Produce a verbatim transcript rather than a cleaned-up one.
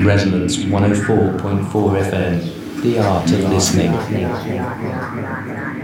Resonance one oh four point four F M, the art of listening.